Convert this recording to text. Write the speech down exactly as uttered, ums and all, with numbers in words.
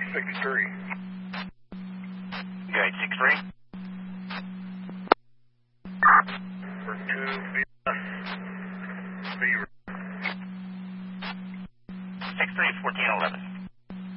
six three. Gate six three. For two B S. B. six three, fourteen eleven.